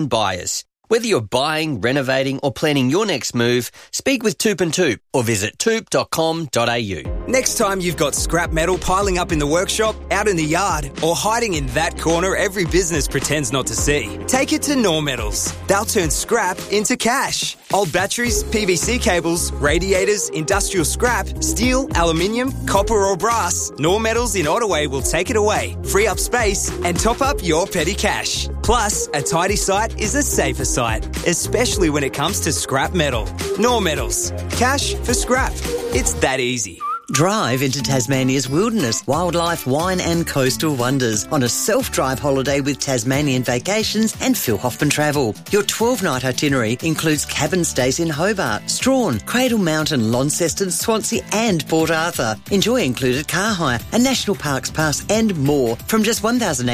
buyers. Whether you're buying, renovating or planning your next move, speak with Toop and Toop or visit toop.com.au. Next time you've got scrap metal piling up in the workshop, out in the yard or hiding in that corner every business pretends not to see, take it to Nor Metals. They'll turn scrap into cash. Old batteries, PVC cables, radiators, industrial scrap, steel, aluminium, copper or brass, Nor Metals in Ottaway will take it away, free up space and top up your petty cash. Plus, a tidy site is a safer site, especially when it comes to scrap metal. Nor Metals. Cash for scrap. It's that easy. Drive into Tasmania's wilderness, wildlife, wine and coastal wonders on a self-drive holiday with Tasmanian Vacations and Phil Hoffman Travel. Your 12-night itinerary includes cabin stays in Hobart, Strahan, Cradle Mountain, Launceston, Swansea and Port Arthur. Enjoy included car hire, a National Parks Pass and more from just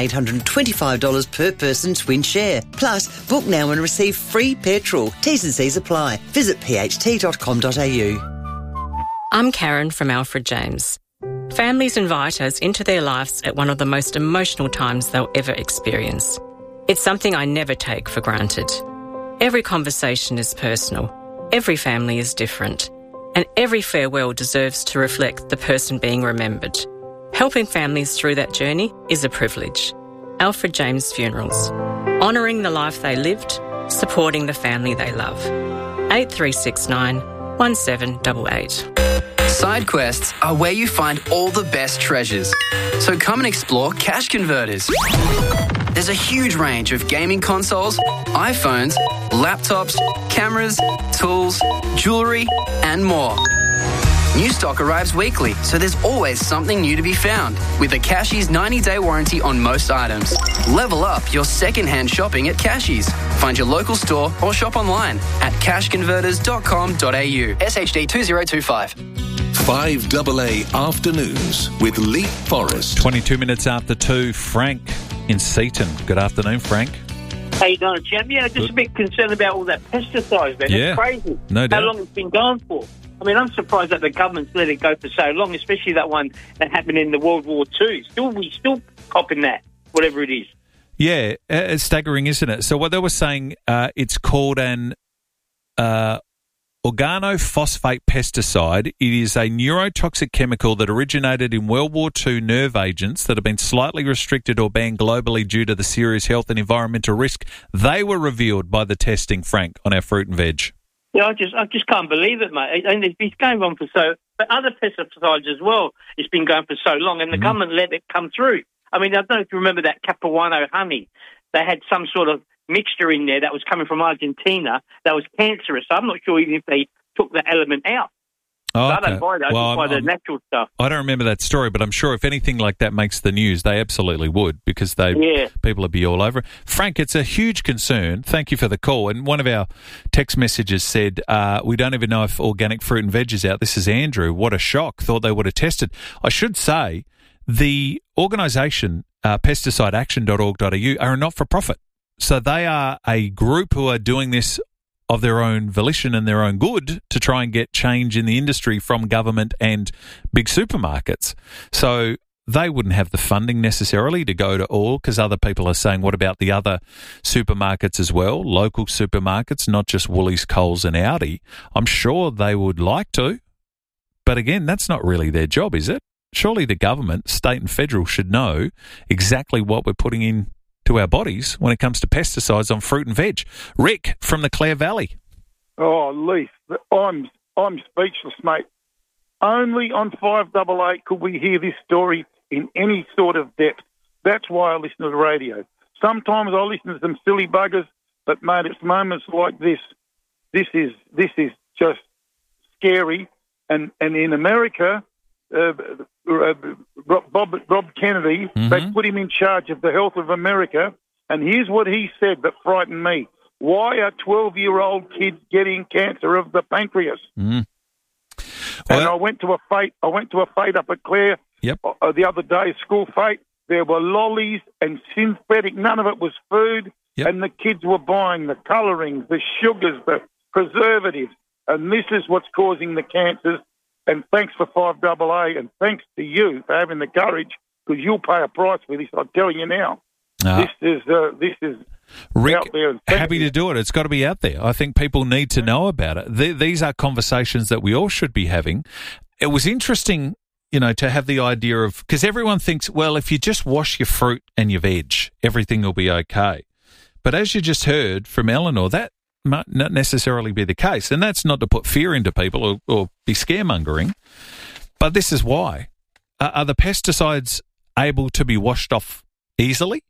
$1,825 per person twin share. Plus, book now and receive free petrol. T's and C's apply. Visit pht.com.au. I'm Karen from Alfred James. Families invite us into their lives at one of the most emotional times they'll ever experience. It's something I never take for granted. Every conversation is personal, every family is different, and every farewell deserves to reflect the person being remembered. Helping families through that journey is a privilege. Alfred James Funerals. Honouring the life they lived, supporting the family they love. 8369 1788. Side quests are where you find all the best treasures. So come and explore Cash Converters. There's a huge range of gaming consoles, iPhones, laptops, cameras, tools, jewellery, and more. New stock arrives weekly, so there's always something new to be found. With a Cashies 90-day warranty on most items. Level up your second-hand shopping at Cashies. Find your local store or shop online at cashconverters.com.au. SHD 2025. 5AA Afternoons with Lee Forrest. 22 minutes after 2, Frank in Seaton. Good afternoon, Frank. How you doing, champ? Yeah, just a bit concerned about all that pesticides, man. Yeah, it's crazy. No doubt. How long it's been going for. I mean, I'm surprised that the government's let it go for so long, especially that one that happened in the World War II. We still copping that, whatever it is. Yeah, it's staggering, isn't it? So what they were saying, it's called an organophosphate pesticide. It is a neurotoxic chemical that originated in World War II nerve agents that have been slightly restricted or banned globally due to the serious health and environmental risk. They were revealed by the testing, Frank, on our fruit and veg. Yeah, I just can't believe it, mate. And it's been going on but other pesticides as well. It's been going for so long, and the government let it come through. I mean, I don't know if you remember that Capuano honey. They had some sort of mixture in there that was coming from Argentina that was cancerous. So I'm not sure even if they took the element out. Oh, okay. I don't buy that. I just buy the natural stuff. I don't remember that story, but I'm sure if anything like that makes the news, they absolutely would, because people would be all over it. Frank, it's a huge concern. Thank you for the call. And one of our text messages said, we don't even know if organic fruit and veg is out. This is Andrew. What a shock. Thought they would have tested. I should say the organisation, pesticideaction.org.au, are a not-for-profit. So they are a group who are doing this of their own volition and their own good to try and get change in the industry from government and big supermarkets. So they wouldn't have the funding necessarily to go to all, because other people are saying, what about the other supermarkets as well, local supermarkets, not just Woolies, Coles and Aldi? I'm sure they would like to, but again, that's not really their job, is it? Surely the government, state and federal, should know exactly what we're putting in to our bodies when it comes to pesticides on fruit and veg. Rick from the Clare Valley. Oh, Leaf, I'm speechless, mate. Only on 5AA could we hear this story in any sort of depth. That's why I listen to the radio. Sometimes I listen to some silly buggers, but mate, it's moments like this. This is just scary. And in America, Bob Kennedy, they put him in charge of the health of America, and here's what he said that frightened me. Why are 12-year-old kids getting cancer of the pancreas? Well, and I went to a fete up at Clare the other day, school fete. There were lollies and synthetic, none of it was food, and the kids were buying the colourings, the sugars, the preservatives, and this is what's causing the cancers. And thanks for 5AA, and thanks to you for having the courage, because you'll pay a price for this. I'm telling you now. This is Rick, out there. happy to do it. It's got to be out there. I think people need to know about it. These are conversations that we all should be having. It was interesting, to have the idea of, because everyone thinks, well, if you just wash your fruit and your veg, everything will be okay. But as you just heard from Eleanor, that might not necessarily be the case. And that's not to put fear into people or be scaremongering. But this is why. Are the pesticides able to be washed off easily?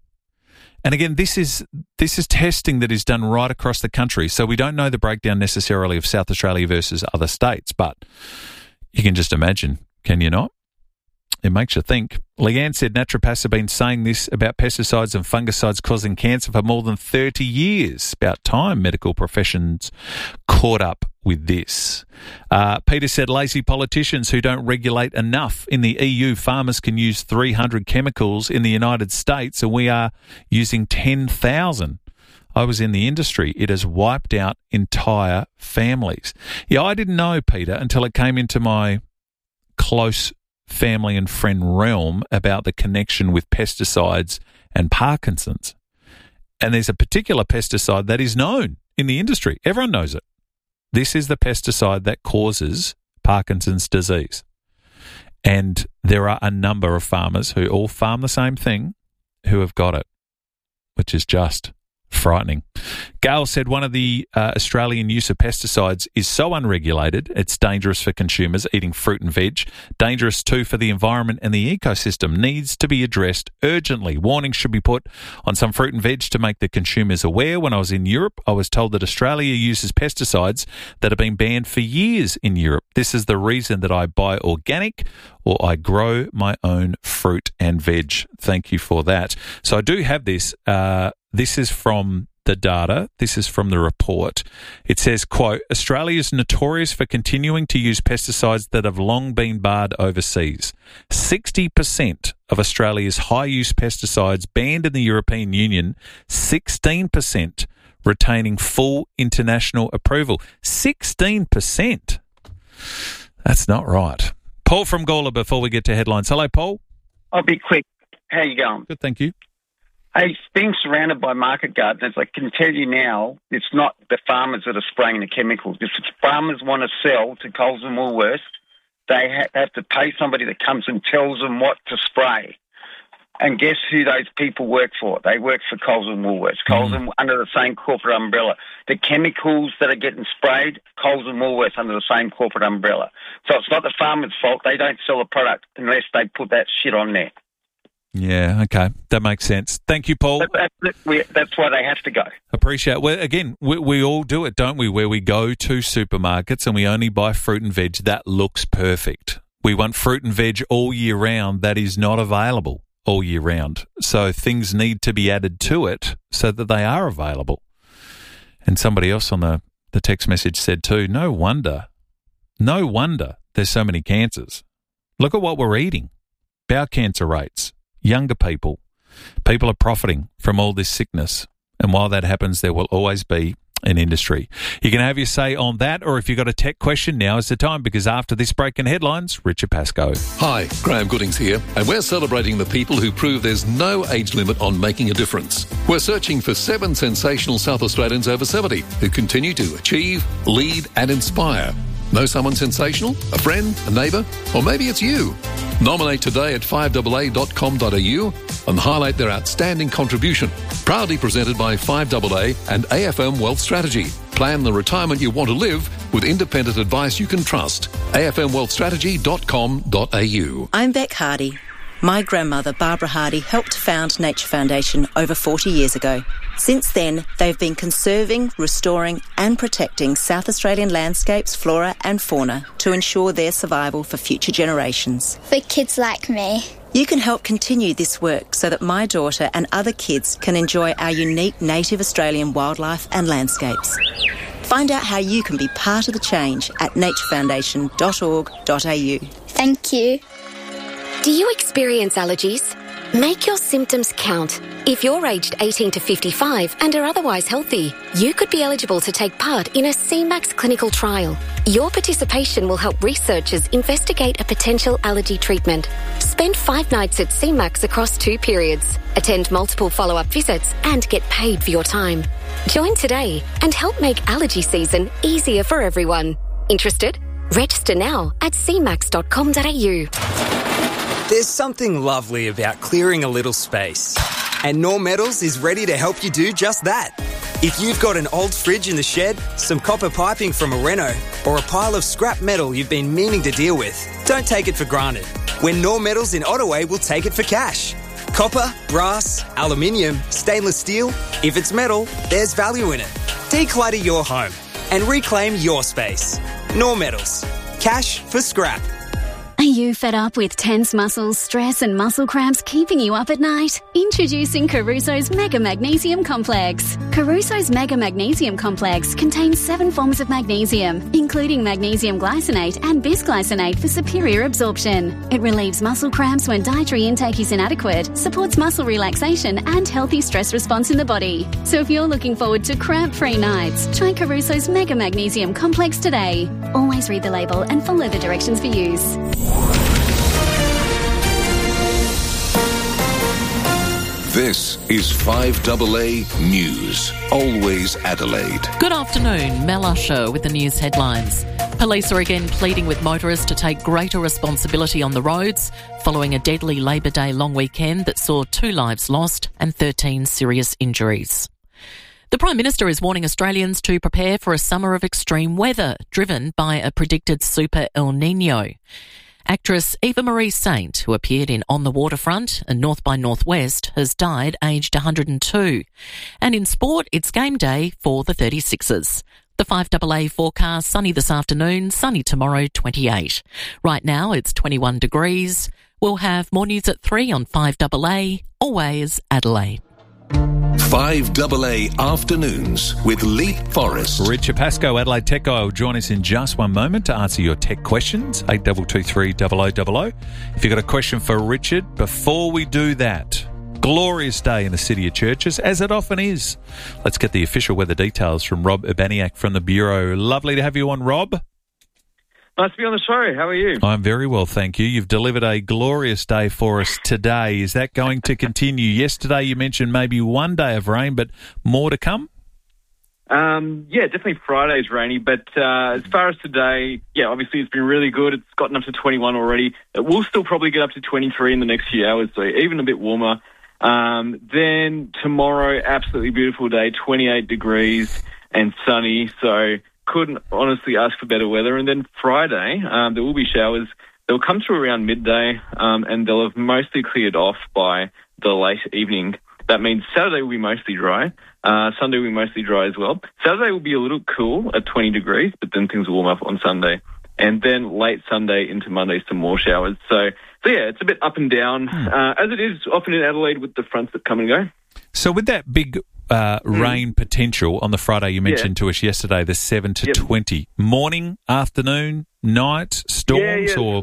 And again, this is testing that is done right across the country. So we don't know the breakdown necessarily of South Australia versus other states, but you can just imagine, can you not? It makes you think. Leanne said naturopaths have been saying this about pesticides and fungicides causing cancer for more than 30 years. About time medical professions caught up with this. Peter said lazy politicians who don't regulate enough. In the EU, farmers can use 300 chemicals. In the United States, and we are using 10,000. I was in the industry. It has wiped out entire families. Yeah, I didn't know, Peter, until it came into my close family and friend realm about the connection with pesticides and Parkinson's. And there's a particular pesticide that is known in the industry. Everyone knows it. This is the pesticide that causes Parkinson's disease. And there are a number of farmers who all farm the same thing who have got it, which is just frightening. Gail said one of the Australian use of pesticides is so unregulated, it's dangerous for consumers eating fruit and veg, dangerous too for the environment and the ecosystem, needs to be addressed urgently. Warnings should be put on some fruit and veg to make the consumers aware. When I was in Europe, I was told that Australia uses pesticides that have been banned for years in Europe. This is the reason that I buy organic or I grow my own fruit and veg. Thank you for that. So I do have this. This is from the data. This is from the report. It says, quote, Australia is notorious for continuing to use pesticides that have long been barred overseas. 60% of Australia's high-use pesticides banned in the European Union, 16% retaining full international approval. 16%. That's not right. Paul from Gawler before we get to headlines. Hello, Paul. I'll be quick. How you going? Good, thank you. Hey, being surrounded by market gardeners, I can tell you now, it's not the farmers that are spraying the chemicals. If farmers want to sell to Coles and Woolworths, they have to pay somebody that comes and tells them what to spray. And guess who those people work for? They work for Coles and Woolworths. Coles and, under the same corporate umbrella. The chemicals that are getting sprayed, Coles and Woolworths under the same corporate umbrella. So it's not the farmer's fault. They don't sell a product unless they put that shit on there. Yeah, okay. That makes sense. Thank you, Paul. That's why they have to go. Appreciate it. Well, again, we all do it, don't we, where we go to supermarkets and we only buy fruit and veg that looks perfect. We want fruit and veg all year round that is not available all year round. So things need to be added to it so that they are available. And somebody else on the text message said too, no wonder there's so many cancers. Look at what we're eating. Bowel cancer rates. Younger people are profiting from all this sickness. And while that happens, there will always be an industry. You can have your say on that, or if you've got a tech question, now is the time, because after this break in headlines, Richard Pascoe. Hi, Graham Goodings here, and we're celebrating the people who prove there's no age limit on making a difference. We're searching for 7 sensational South Australians over 70 who continue to achieve, lead and inspire. Know someone sensational? A friend? A neighbour? Or maybe it's you? Nominate today at 5AA.com.au and highlight their outstanding contribution. Proudly presented by 5AA and AFM Wealth Strategy. Plan the retirement you want to live with independent advice you can trust. afmwealthstrategy.com.au. I'm Beck Hardy. My grandmother, Barbara Hardy, helped found Nature Foundation over 40 years ago. Since then, they've been conserving, restoring and protecting South Australian landscapes, flora and fauna to ensure their survival for future generations. For kids like me. You can help continue this work so that my daughter and other kids can enjoy our unique native Australian wildlife and landscapes. Find out how you can be part of the change at naturefoundation.org.au. Thank you. Do you experience allergies? Make your symptoms count. If you're aged 18 to 55 and are otherwise healthy, you could be eligible to take part in a CMAX clinical trial. Your participation will help researchers investigate a potential allergy treatment. Spend 5 nights at CMAX across 2 periods. Attend multiple follow-up visits and get paid for your time. Join today and help make allergy season easier for everyone. Interested? Register now at cmax.com.au. There's something lovely about clearing a little space. And Norm Metals is ready to help you do just that. If you've got an old fridge in the shed, some copper piping from a reno, or a pile of scrap metal you've been meaning to deal with, don't take it for granted. When Norm Metals in Ottaway will take it for cash. Copper, brass, aluminium, stainless steel. If it's metal, there's value in it. Declutter your home and reclaim your space. Norm Metals. Cash for scrap. Are you fed up with tense muscles, stress and muscle cramps keeping you up at night? Introducing Caruso's Mega Magnesium Complex. Caruso's Mega Magnesium Complex contains 7 forms of magnesium, including magnesium glycinate and bisglycinate for superior absorption. It relieves muscle cramps when dietary intake is inadequate, supports muscle relaxation and healthy stress response in the body. So if you're looking forward to cramp-free nights, try Caruso's Mega Magnesium Complex today. Always read the label and follow the directions for use. This is 5AA News. Always Adelaide. Good afternoon. Mel Usher with the news headlines. Police are again pleading with motorists to take greater responsibility on the roads following a deadly Labor Day long weekend that saw 2 lives lost and 13 serious injuries. The Prime Minister is warning Australians to prepare for a summer of extreme weather driven by a predicted super El Niño. Actress Eva Marie Saint, who appeared in On the Waterfront and North by Northwest, has died aged 102. And in sport, it's game day for the 36ers. The 5AA forecast, sunny this afternoon, sunny tomorrow, 28. Right now, it's 21 degrees. We'll have more news at 3 on 5AA, always Adelaide. 5AA Afternoons with Leap Forest. Richard Pascoe, Adelaide Tech Guy, will join us in just one moment to answer your tech questions. 8223 0000. If you've got a question for Richard, before we do that, glorious day in the City of Churches, as it often is. Let's get the official weather details from Rob Urbaniak from the Bureau. Lovely to have you on, Rob. Nice to be on the show. How are you? I'm very well, thank you. You've delivered a glorious day for us today. Is that going to continue? Yesterday you mentioned maybe one day of rain, but more to come? Yeah, definitely Friday's rainy, but as far as today, yeah, obviously it's been really good. It's gotten up to 21 already. It will still probably get up to 23 in the next few hours, so even a bit warmer. Then tomorrow, absolutely beautiful day, 28 degrees and sunny, so couldn't honestly ask for better weather. And then Friday, there will be showers. They'll come through around midday, and they'll have mostly cleared off by the late evening. That means Saturday will be mostly dry. Sunday will be mostly dry as well. Saturday will be a little cool at 20 degrees, but then things will warm up on Sunday. And then late Sunday into Monday, some more showers. So yeah, it's a bit up and down, as it is often in Adelaide with the fronts that come and go. So with that big rain potential on the Friday you mentioned to us yesterday, the 7 to 20, morning, afternoon, night, storms or?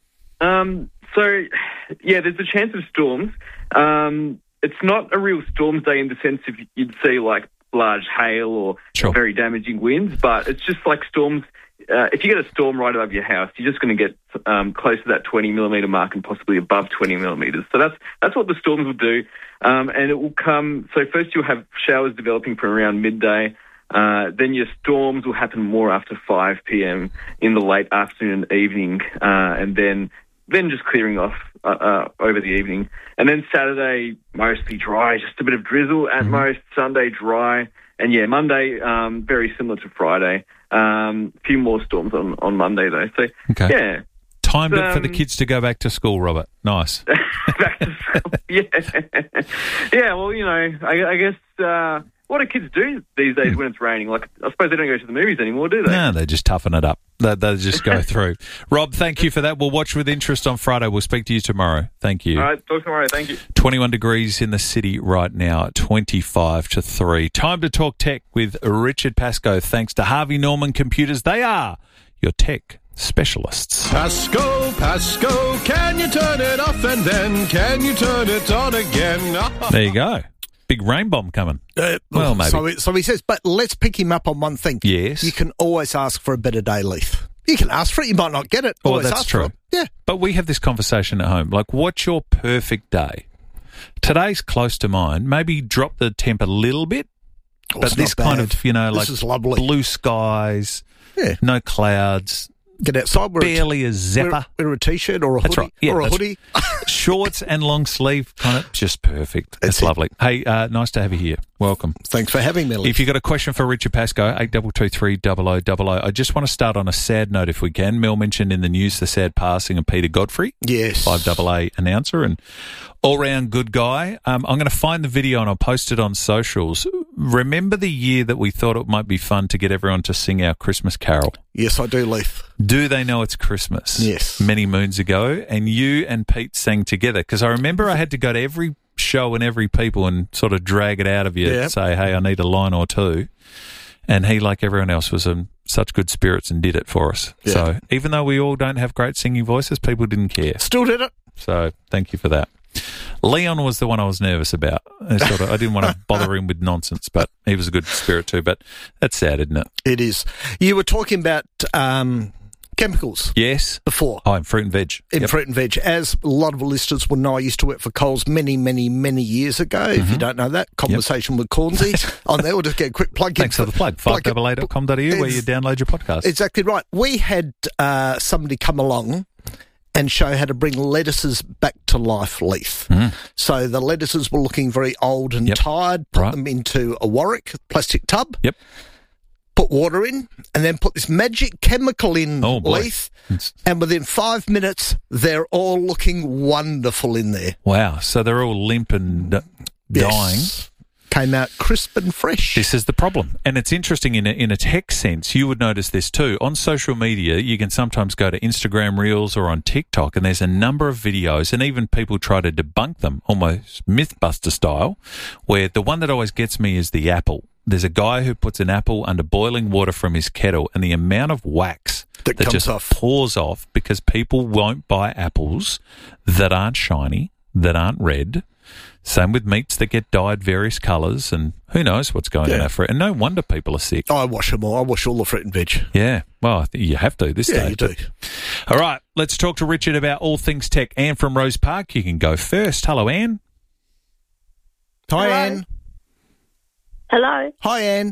There's a chance of storms. It's not a real storms day in the sense of you'd see like large hail or very damaging winds, but it's just like storms. If you get a storm right above your house, you're just going to get close to that 20 millimetre mark and possibly above 20 millimetres. So that's what the storms will do. And it will come, so first you'll have showers developing from around midday. Then your storms will happen more after 5 p.m. in the late afternoon and evening. And then just clearing off over the evening. And then Saturday, mostly dry, just a bit of drizzle at most. Sunday, dry. And yeah, Monday, very similar to Friday. A few more storms on Monday, though. So, yeah. Timed it for the kids to go back to school, Robert. Nice. Back to school, yeah. Yeah, well, you know, I guess what do kids do these days when it's raining? Like, I suppose they don't go to the movies anymore, do they? No, they just toughen it up. They just go through. Rob, thank you for that. We'll watch with interest on Friday. We'll speak to you tomorrow. Thank you. All right, talk tomorrow. Thank you. 21 degrees in the city right now, 25 to 3. Time to talk tech with Richard Pascoe. Thanks to Harvey Norman Computers. They are your tech specialists. Pasco, can you turn it off and then can you turn it on again? There you go. Big rain bomb coming. Well, maybe. So he says, but let's pick him up on one thing. Yes. You can always ask for a better day, Leith. You can ask for it. You might not get it. Oh, Always that's ask true. for it. Yeah. But we have this conversation at home. Like, what's your perfect day? Today's close to mine. Maybe drop the temp a little bit. Oh, but it's this not kind bad. of, you know, This like is lovely. blue skies, Yeah. no clouds. Get outside. Barely a zipper. Wear a T-shirt or a That's hoodie. right. Yeah, or a that's- hoodie. Shorts and long sleeve, kind of just perfect. It's lovely. Hey, nice to have you here. Welcome. Thanks for having me, Leith. If you've got a question for Richard Pascoe, 8223 I just want to start on a sad note if we can. Mel mentioned in the news the sad passing of Peter Godfrey. Yes. 5AA announcer and all-round good guy. I'm going to find the video and I'll post it on socials. Remember the year that we thought it might be fun to get everyone to sing our Christmas carol? Yes, I do, Leith. Do they know it's Christmas? Yes. Many moons ago, and you and Pete sang together, because I remember I had to go to every show and every people and sort of drag it out of you and say, hey, I need a line or two. And he, like everyone else, was in such good spirits and did it for us. Yeah. So even though we all don't have great singing voices, people didn't care. Still did it. So thank you for that. Leon was the one I was nervous about. I didn't want to bother him with nonsense, but he was a good spirit too. But that's sad, isn't it? It is. You were talking about chemicals. Yes. Before. Oh, in fruit and veg. In fruit and veg. As a lot of listeners will know, I used to work for Coles many, many, many years ago. If you don't know that, conversation with Cornsey on there. We'll just get a quick plug. Thanks for the plug. 5AA.com.au where you download your podcast. Exactly right. We had somebody come along and show how to bring lettuces back to life, Leith. So the lettuces were looking very old and tired. Put them into a Warwick plastic tub. Yep. Put water in, and then put this magic chemical in, Leith. And within 5 minutes, they're all looking wonderful in there. Wow. So they're all limp and dying. Came out crisp and fresh. This is the problem. And it's interesting in a tech sense, you would notice this too. On social media, you can sometimes go to Instagram Reels or on TikTok, and there's a number of videos, and even people try to debunk them, almost Mythbuster style, where the one that always gets me is the apple. There's a guy who puts an apple under boiling water from his kettle, and the amount of wax that comes just off. pours off because people won't buy apples that aren't shiny, that aren't red. Same with meats that get dyed various colours, and who knows what's going on for it. And no wonder people are sick. I wash them all. I wash all the fruit and veg. Yeah. Well, I think you have to this day. Yeah, you do. All right. Let's talk to Richard about all things tech. Anne from Rose Park, you can go first. Hello, Anne. Hi, Hello. Anne. Hello. Hi, Anne.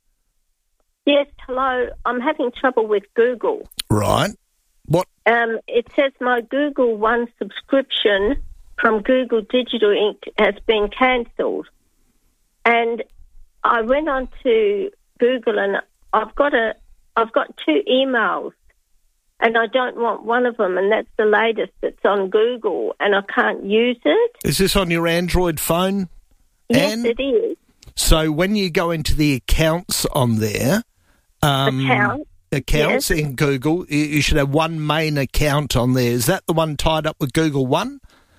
Yes, hello. I'm having trouble with Google. Right. What? It says my Google One subscription from Google Digital Inc. has been cancelled. And I went on to Google and I've got 2 emails and I don't want one of them, and that's the latest that's on Google, and I can't use it. Is this on your Android phone, Yes, Anne? it is. So when you go into the accounts on there, accounts yes. in Google, you should have one main account on there. Is that the one tied up with Google One?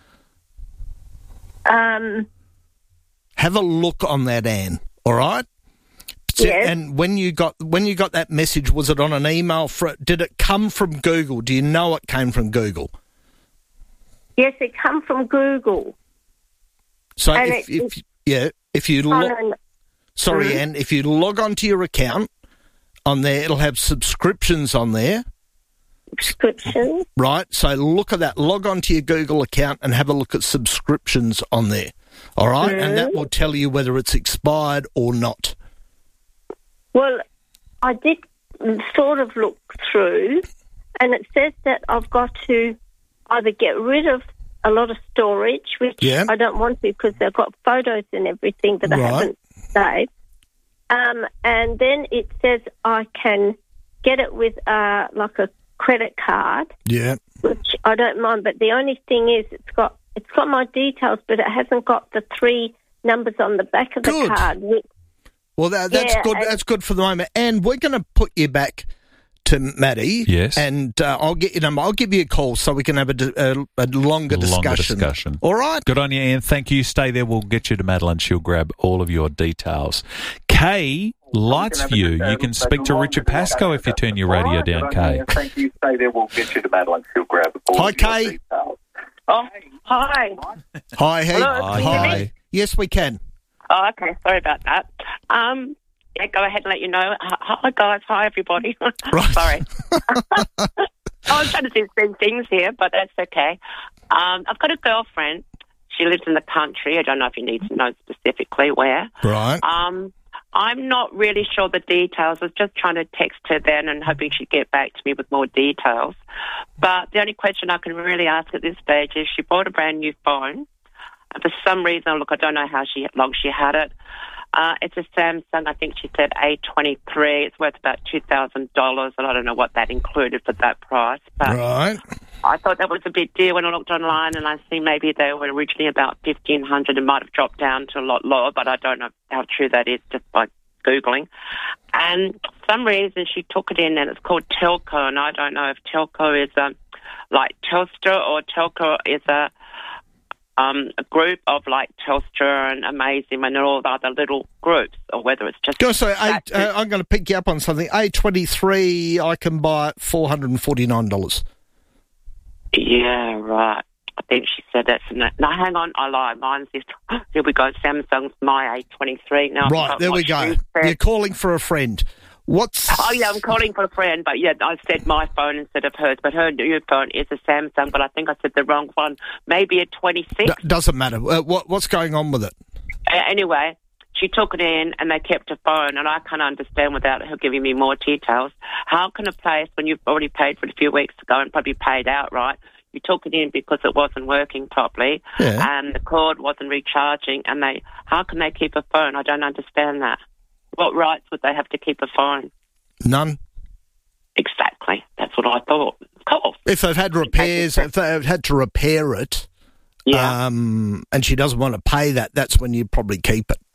Have a look on that, Anne. All right. Yes. And when you got that message, was it on an email? Did it come from Google? Do you know it came from Google? Yes, it come from Google. So And if you Sorry, Anne, if you log onto your account on there, it'll have subscriptions on there. Subscriptions. Right, so look at that. Log onto your Google account and have a look at subscriptions on there. All right, and that will tell you whether it's expired or not. Well, I did sort of look through, and it says that I've got to either get rid of a lot of storage, which I don't want to because they've got photos and everything that I haven't saved. And then it says I can get it with like a credit card. Yeah. Which I don't mind, but the only thing is it's got my details, but it hasn't got the 3 numbers on the back of the card. Well, that's good. That's good for the moment. And we're going to put you back to Maddie. Yes. And I'll get your number. I'll give you a call so we can have a longer discussion. All right? Good on you, Anne. Thank you. Stay there. We'll get you to Madeline. She'll grab all of your details. Kay, Lightsview. You can speak to Richard Pascoe if you turn your radio down, Kay. Thank you. Stay there. We'll get you to Madeline. She'll grab all Hi, of your Kay. details. Oh, hi. Hi, hey. Hello, can you hear Hi. me? Yes, we can. Oh, okay. Sorry about that. Yeah, go ahead and let you know. Hi, guys. Hi, everybody. Sorry. I was trying to do some things here, but that's okay. I've got a girlfriend. She lives in the country. I don't know if you need to know specifically where. Right. I'm not really sure the details. I was just trying to text her then and hoping she'd get back to me with more details. But the only question I can really ask at this stage is she bought a brand new phone. And for some reason, look, I don't know how long she had it. It's a Samsung, I think she said A23. It's worth about $2,000, and I don't know what that included for that price. But right. I thought that was a big deal when I looked online, and I see maybe they were originally about $1,500 and might have dropped down to a lot lower, but I don't know how true that is just by Googling. And for some reason she took it in, and it's called Telco, and I don't know if Telco is like Telstra or Telco is a group of like Telstra and Amazing and all the other little groups, or whether it's just... So I'm going to pick you up on something. A23, I can buy at $449. Yeah, right. I think she said that's... No, hang on, I lied. Mine's this... Here we go. Samsung's my A23 now. Right, there we go. You're calling for a friend. Oh, yeah, I'm calling for a friend, but yeah, I said my phone instead of hers, but her new phone is a Samsung, but I think I said the wrong one. Maybe a 26. Doesn't matter. What's going on with it? Anyway, she took it in and they kept her phone, and I can't understand without her giving me more details. How can a place, when you've already paid for it a few weeks ago and probably paid outright, you took it in because it wasn't working properly and the cord wasn't recharging, and how can they keep a phone? I don't understand that. What rights would they have to keep a phone? None. Exactly. That's what I thought. Of course. If they've had repairs, if they've had to repair it, and she doesn't want to pay that, that's when you probably keep it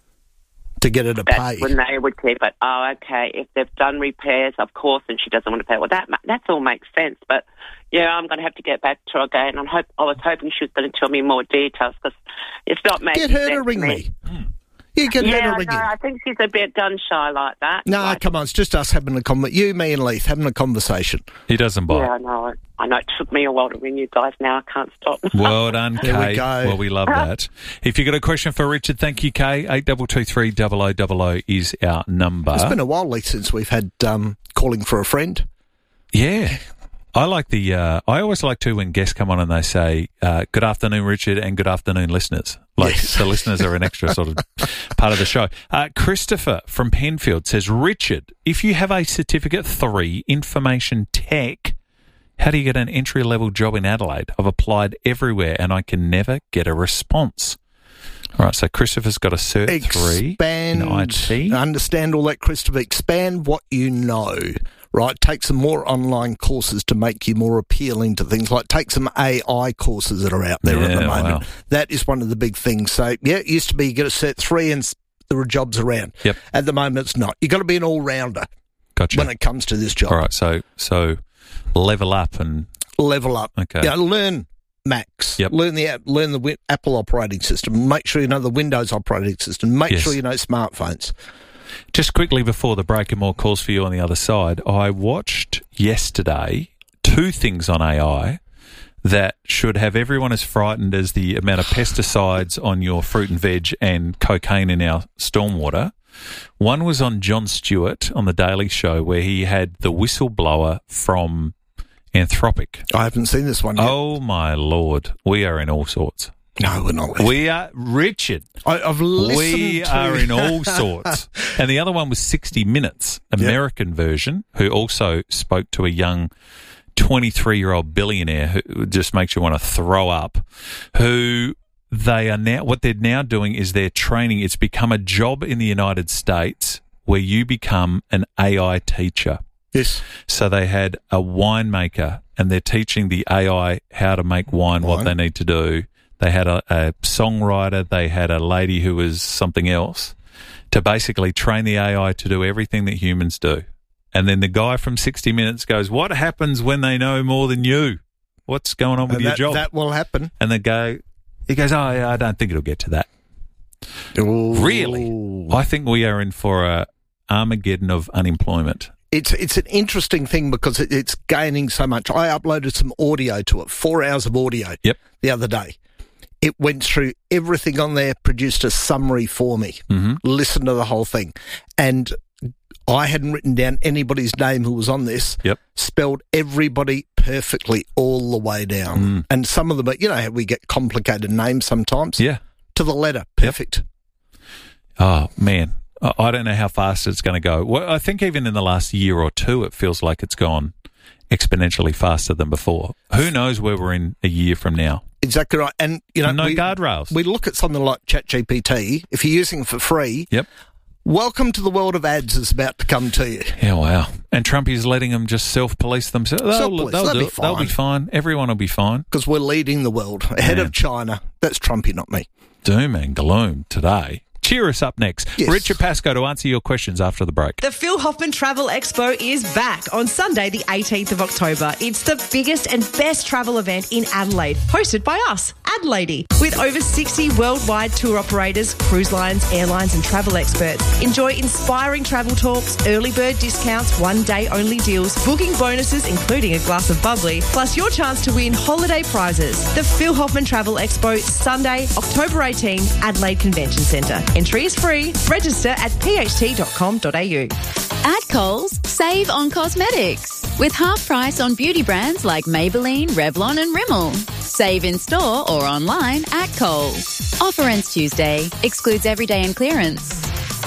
to get her to pay. That's when they would keep it. Oh, okay. If they've done repairs, of course, and she doesn't want to pay. Well, that all makes sense. But, yeah, I'm going to have to get back to her again. I was hoping she was going to tell me more details because it's not making sense. Get her to ring me. You can let her ring you. I think she's a bit gun-shy like that. No, come on, it's just us having a conversation. You, me and Leith having a conversation. He doesn't bite. Yeah, I know. I know it took me a while to ring you guys. Now I can't stop. Well done, Kay. There we go. Well, we love that. If you've got a question for Richard, thank you, Kay. 8223 0000 is our number. It's been a while, Leith, since we've had calling for a friend. Yeah. I like I always like to when guests come on and they say, good afternoon, Richard, and good afternoon, listeners. Like the listeners are an extra sort of part of the show. Christopher from Penfield says, Richard, if you have a Certificate 3 Information Tech, how do you get an entry-level job in Adelaide? I've applied everywhere and I can never get a response. All right, so Christopher's got a Cert 3 in IT. Understand all that, Christopher. Expand what you know. Right, take some more online courses to make you more appealing to things. Like take some AI courses that are out there at the moment. Wow. That is one of the big things. So, yeah, it used to be you get a Cert 3 and there are jobs around. Yep. At the moment, it's not. You've got to be an all-rounder when it comes to this job. All right, so level up and... Level up. Okay. Yeah, learn Macs. Yep. Learn the Apple operating system. Make sure you know the Windows operating system. Make sure you know smartphones. Just quickly before the break and more calls for you on the other side, I watched yesterday 2 things on AI that should have everyone as frightened as the amount of pesticides on your fruit and veg and cocaine in our stormwater. One was on Jon Stewart on The Daily Show where he had the whistleblower from Anthropic. I haven't seen this one yet. Oh, my Lord. We are in all sorts. No, we're not. We are, Richard. I've listened We are in all sorts. And the other one was 60 Minutes, American version, who also spoke to a young 23-year-old billionaire who just makes you want to throw up, who they are now, what they're now doing is they're training. It's become a job in the United States where you become an AI teacher. Yes. So they had a winemaker and they're teaching the AI how to make wine, what they need to do. They had a songwriter. They had a lady who was something else to basically train the AI to do everything that humans do. And then the guy from 60 Minutes goes, what happens when they know more than you? What's going on with your job? That will happen. And he goes, oh, yeah, I don't think it'll get to that. Ooh. Really? I think we are in for a Armageddon of unemployment. It's an interesting thing because it's gaining so much. I uploaded some audio to it, 4 hours of audio the other day. It went through everything on there, produced a summary for me, listened to the whole thing. And I hadn't written down anybody's name who was on this, spelled everybody perfectly all the way down. And some of them, you know how we get complicated names sometimes? Yeah. To the letter, perfect. Oh, man. I don't know how fast it's going to go. Well, I think even in the last year or two, it feels like it's gone exponentially faster than before. Who knows where we're in a year from now? Exactly right. And, you know, no guardrails. We look at something like ChatGPT. If you're using it for free, welcome to the world of ads is about to come to you. Yeah, wow. And Trumpy's letting them just self-police themselves. They'll be fine. Everyone will be fine. Because we're leading the world ahead of China. That's Trumpy, not me. Doom and gloom today. Cheer us up next. Yes. Richard Pascoe to answer your questions after the break. The Phil Hoffman Travel Expo is back on Sunday, the 18th of October. It's the biggest and best travel event in Adelaide, hosted by us, Adelaide. With over 60 worldwide tour operators, cruise lines, airlines and travel experts. Enjoy inspiring travel talks, early bird discounts, one-day only deals, booking bonuses including a glass of bubbly, plus your chance to win holiday prizes. The Phil Hoffman Travel Expo, Sunday, October 18, Adelaide Convention Centre. Entry is free. Register at pht.com.au. At Coles, save on cosmetics with half price on beauty brands like Maybelline, Revlon and Rimmel. Save in store or online at Coles. Offer ends Tuesday. Excludes everyday and clearance.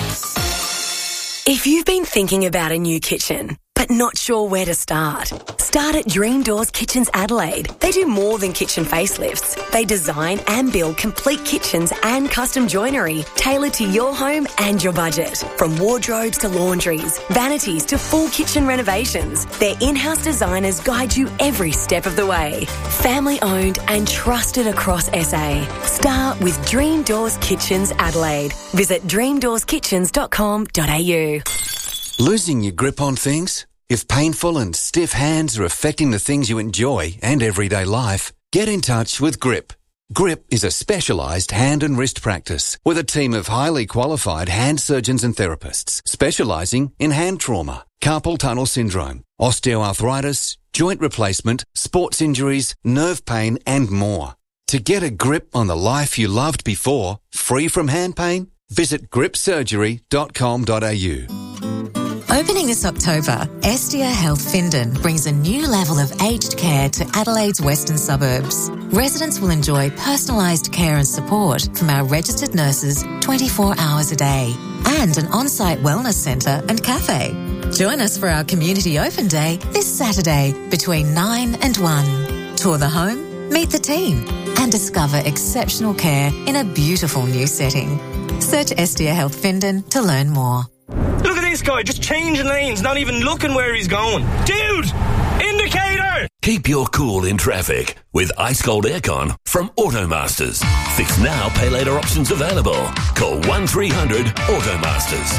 If you've been thinking about a new kitchen, but not sure where to start, start at Dream Doors Kitchens Adelaide. They do more than kitchen facelifts. They design and build complete kitchens and custom joinery tailored to your home and your budget. From wardrobes to laundries, vanities to full kitchen renovations, their in-house designers guide you every step of the way. Family owned and trusted across SA. Start with Dream Doors Kitchens Adelaide. Visit dreamdoorskitchens.com.au. Losing your grip on things? If painful and stiff hands are affecting the things you enjoy and everyday life, get in touch with GRIP. GRIP is a specialised hand and wrist practice with a team of highly qualified hand surgeons and therapists specialising in hand trauma, carpal tunnel syndrome, osteoarthritis, joint replacement, sports injuries, nerve pain and more. To get a grip on the life you loved before, free from hand pain, visit gripsurgery.com.au. Opening this October, Estia Health Findon brings a new level of aged care to Adelaide's western suburbs. Residents will enjoy personalised care and support from our registered nurses 24 hours a day and an on-site wellness centre and cafe. Join us for our Community Open Day this Saturday between 9 and 1. Tour the home, meet the team and discover exceptional care in a beautiful new setting. Search Estia Health Findon to learn more. Look at this guy, just changing lanes, not even looking where he's going. Dude! Indicator! Keep your cool in traffic with Ice Cold Aircon from Automasters. Fix now, pay later options available. Call 1300 Automasters.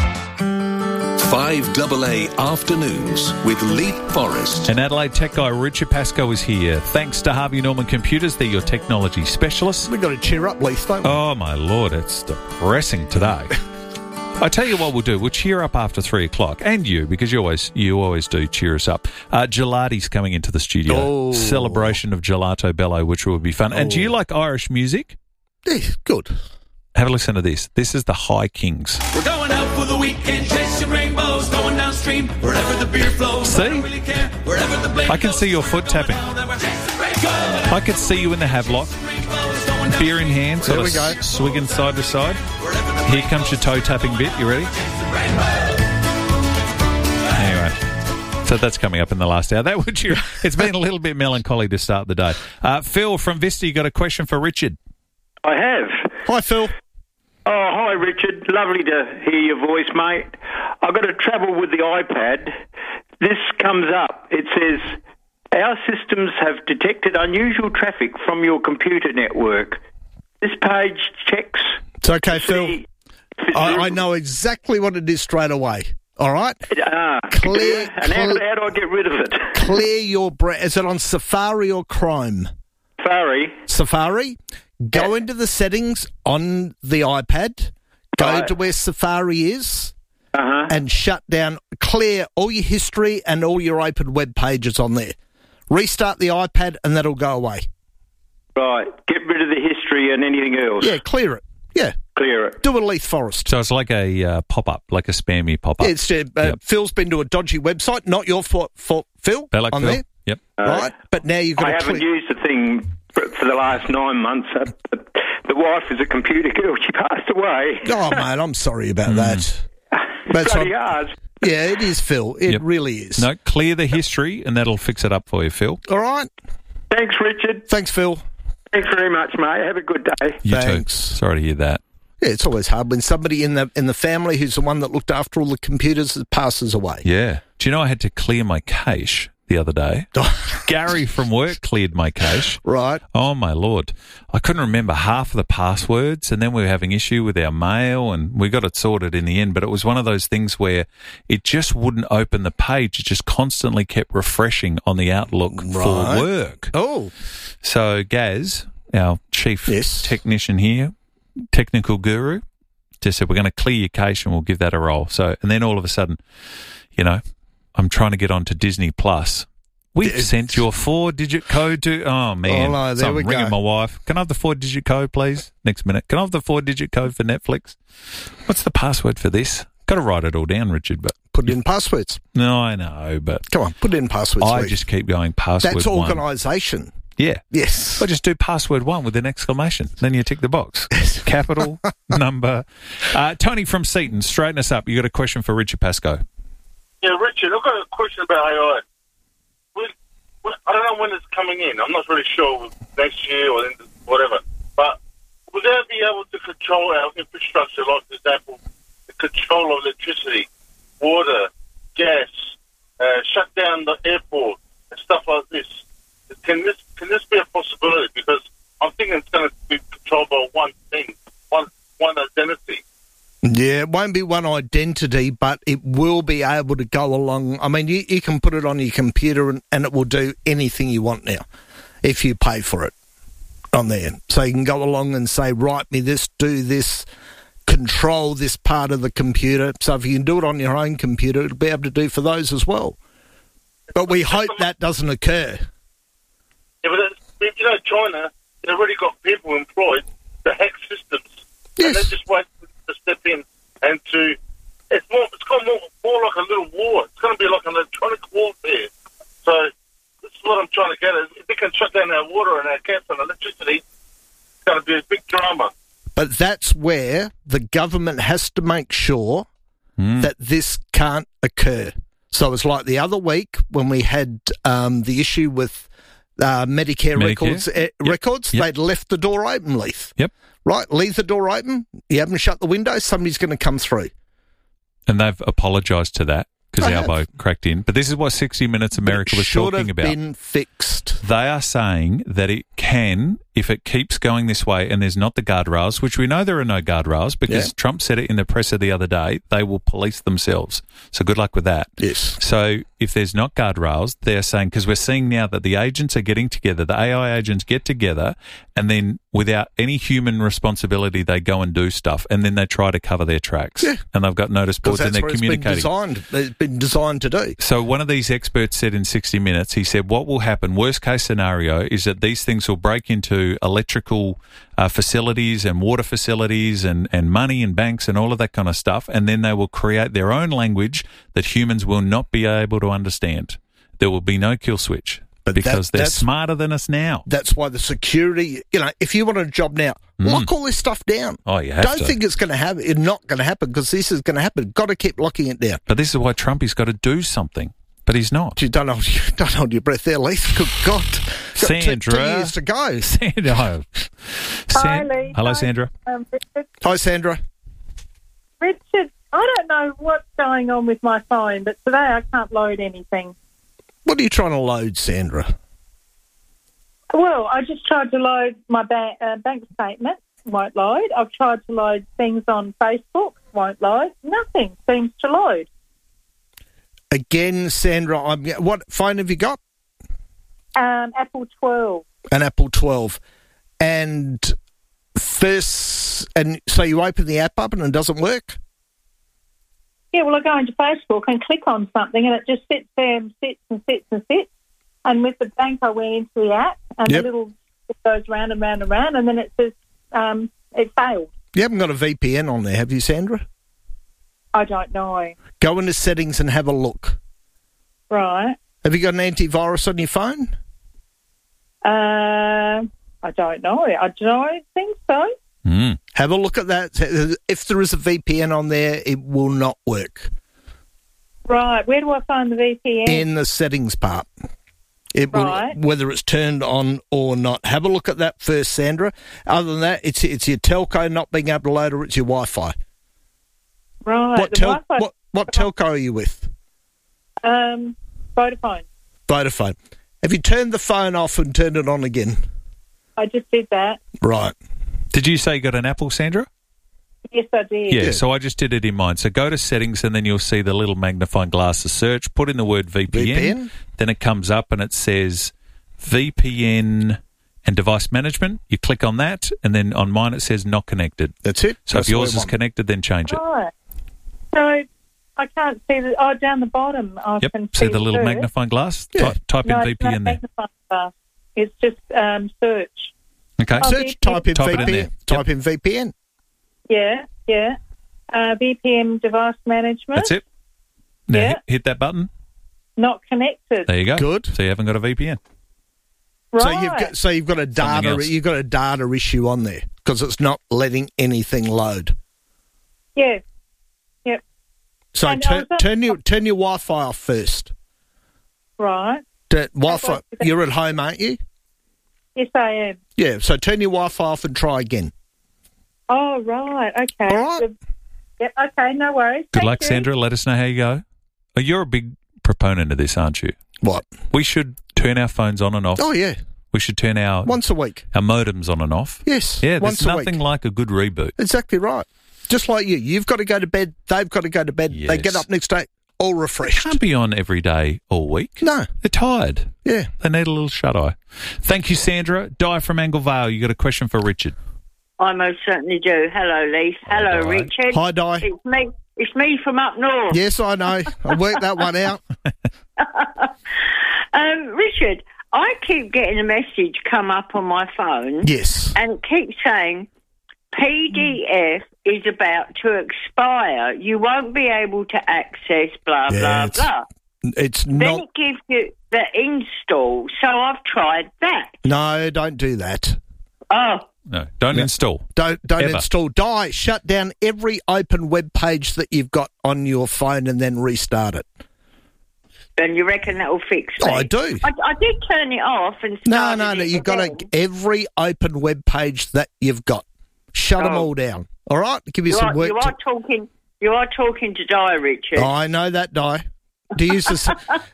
5AA Afternoons with Leap Forrest. And Adelaide tech guy Richard Pascoe is here. Thanks to Harvey Norman Computers, they're your technology specialists. We've got to cheer up, Leith, don't we? Oh, my Lord, it's depressing today. I tell you what we'll do. We'll cheer up after 3 o'clock. And you, because you always do cheer us up. Gelati's coming into the studio. Oh. Celebration of Gelato Bello, which will be fun. And do you like Irish music? Yeah, good. Have a listen to this. This is the High Kings. We're going out for the weekend, chasing rainbows, going downstream, wherever the beer flows. See? I don't really care, wherever the blade I can see your foot tapping. I could see you in the Havelock. Beer in hand, sort of swigging side to side. Here comes your toe tapping bit. You ready? Anyway, so that's coming up in the last hour. That would cheer. It's been a little bit melancholy to start the day. Phil from Vista, you got a question for Richard? I have. Hi, Phil. Oh, hi, Richard. Lovely to hear your voice, mate. I've got to travel with the iPad. This comes up. It says, our systems have detected unusual traffic from your computer network. This page checks... It's okay, Phil. I know exactly what it is straight away. All right? Clear. And how do I get rid of it? Clear your browser. Is it on Safari or Chrome? Safari. Go into the settings on the iPad. Go to where Safari is. And shut down, clear all your history and all your open web pages on there. Restart the iPad and that'll go away. Right. Get rid of the history and anything else. Yeah, clear it. Yeah. Clear it. Do a Leith Forest. So it's like a pop-up, like a spammy pop-up. Yeah, it's, Phil's been to a dodgy website. Not your fault, Phil, on Phil. There. Yep. Right, but now you've got to I haven't used the thing for the last 9 months. The wife is a computer girl. She passed away. Oh, mate, I'm sorry about that. It's bloody hard. Yeah, it is, Phil. It really is. No, clear the history and that'll fix it up for you, Phil. All right. Thanks, Richard. Thanks, Phil. Thanks very much, mate. Have a good day. You Thanks. too. Sorry to hear that. Yeah, it's always hard when somebody in the family who's the one that looked after all the computers passes away. Yeah. Do you know I had to clear my cache the other day? Gary from work cleared my cache. Right. Oh, my Lord. I couldn't remember half of the passwords, and then we were having issue with our mail, and we got it sorted in the end. But it was one of those things where it just wouldn't open the page. It just constantly kept refreshing on the Outlook for work. Oh. So Gaz, our chief technician here, technical guru, just said, we're going to clear your cache and we'll give that a roll. So, and then all of a sudden, I'm trying to get on to Disney Plus. We've sent your 4-digit code to... Oh, man. Oh, no, there we go. I'm ringing my wife. Can I have the 4-digit code, please? Next minute. Can I have the 4-digit code for Netflix? What's the password for this? Got to write it all down, Richard, but... Put in passwords. No, I know, but... Come on, put in passwords. I just keep going password That's 1. organisation. Yeah. Yes. I just do password 1 with an exclamation. Then you tick the box. Capital, number. Tony from Seaton, straighten us up. You got a question for Richard Pascoe. Yeah, Richard, I've got a question about AI. I don't know when it's coming in. I'm not really sure next year or whatever. But will they be able to control our infrastructure, like, for example, the control of electricity, water, gas, shut down the airport, and stuff like this? Can this be a possibility? Because I'm thinking it's going to be controlled by one thing, one identity. Yeah, it won't be one identity, but it will be able to go along. I mean, you can put it on your computer and it will do anything you want now if you pay for it on there. So you can go along and say, write me this, do this, control this part of the computer. So if you can do it on your own computer, it'll be able to do for those as well. But we hope that doesn't occur. Yeah, but China, they've already got people employed to hack systems. Yes. And they just wait to step in and it's got more like a little war. It's going to be like an electronic warfare. So this is what I'm trying to get at. If they can shut down our water and our gas and electricity, it's going to be a big drama. But that's where the government has to make sure that this can't occur. So it's like the other week when we had the issue with Medicare records. Yep. They'd left the door open, Leith. Yep. Right, leave the door open. You haven't shut the window. Somebody's going to come through. And they've apologised to that because Albo cracked in. But this is what 60 Minutes America was talking about. It should have been fixed. They are saying that it can, if it keeps going this way and there's not the guardrails, which we know there are no guardrails because Trump said it in the presser the other day, they will police themselves. So good luck with that. Yes. So if there's not guardrails, they're saying, because we're seeing now that the agents are getting together, the AI agents get together, and then without any human responsibility, they go and do stuff, and then they try to cover their tracks. Yeah. And they've got notice boards and they're communicating. It's been designed to do. So one of these experts said in 60 Minutes, he said, what will happen, worst case scenario, is that these things will break into electrical facilities and water facilities and money and banks and all of that kind of stuff, and then they will create their own language that humans will not be able to understand. There will be no kill switch. But because they're smarter than us now. That's why the security, if you want a job now, lock all this stuff down. Oh, you have Don't think it's going to happen. It's not going to happen because this is going to happen. Got to keep locking it down. But this is why Trumpy's got to do something. But he's not. You don't hold your breath there, Leith. Good God. Sandra. 2 years to go. Sandra. Hi, Lee. Hello, Sandra. Richard. Hi, Sandra. Richard, I don't know what's going on with my phone, but today I can't load anything. What are you trying to load, Sandra? Well, I just tried to load my bank statement. Won't load. I've tried to load things on Facebook. Won't load. Nothing seems to load. Again, Sandra, what phone have you got? Apple 12. An Apple 12. And so you open the app up and it doesn't work? Yeah, well, I go into Facebook and click on something and it just sits there and sits and sits and sits. And with the bank, I went into the app and the little it goes round and round and round, and then it says it failed. You haven't got a VPN on there, have you, Sandra? I don't know. Go into settings and have a look. Right. Have you got an antivirus on your phone? I don't know. I don't think so. Have a look at that. If there is a VPN on there, it will not work. Right. Where do I find the VPN? In the settings part. It will, whether it's turned on or not. Have a look at that first, Sandra. Other than that, it's your telco not being able to load, or it's your Wi-Fi. Right. What telco are you with? Vodafone. Vodafone. Have you turned the phone off and turned it on again? I just did that. Right. Did you say you got an Apple, Sandra? Yes, I did. Yeah, so I just did it in mine. So go to settings and then you'll see the little magnifying glass to search. Put in the word VPN. Then it comes up and it says VPN and device management. You click on that, and then on mine it says not connected. That's it. So if yours is connected, then change it. Right. So I can't see down the bottom I can see the little magnifying glass? Yeah. Type in VPN there. Magnifying glass. It's just search. Okay. Search, type in VPN. It in there. Type in VPN. Yeah. VPN device management. That's it. Now hit that button. Not connected. There you go. Good. So you haven't got a VPN. Right. So you've got a data issue on there because it's not letting anything load. Yeah. Yep. So turn your Wi-Fi off first. Right. Wi-Fi. You're at home, aren't you? Yes, I am. Yeah. So turn your Wi-Fi off and try again. Oh, right. Okay. All right. Yep. Okay. No worries. Good luck, Sandra. Let us know how you go. Oh, you're a big proponent of this, aren't you? What? We should turn our phones on and off. Oh, yeah. We should turn once a week. Our modems on and off. Yes. Yeah, once there's a nothing week. like a good reboot. Exactly right. Just like you. You've got to go to bed. They've got to go to bed. Yes. They get up next day all refreshed. They can't be on every day all week. No. They're tired. Yeah. They need a little shut-eye. Thank you, Sandra. Di from Angle Vale, you got a question for Richard? I most certainly do. Hello, Leith. Hello, Di. Richard. Hi, Di. It's me from up north. Yes, I know. I worked that one out. Richard, I keep getting a message come up on my phone. Yes. And it keeps saying, PDF is about to expire. You won't be able to access blah, blah, blah. It's then not... it gives you the install. So I've tried that. No, don't do that. Oh. No, don't install. Don't Ever. install. Shut down every open web page that you've got on your phone and then restart it. And you reckon that will fix it? Oh, I do. I did turn it off and started No. You've got every open web page that you've got. Shut them all down. All right? Give you some work. You are talking to Di, Richard. Oh, I know that, Di. Do you use so